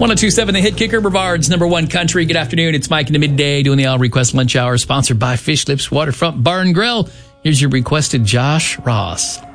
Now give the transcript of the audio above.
1027 The Hit Kicker, Brevard's number one country. Good afternoon. It's Mike in the midday doing the All Request Lunch Hour, sponsored by Fish Lips Waterfront Bar and Grill. Here's your requested Josh Ross.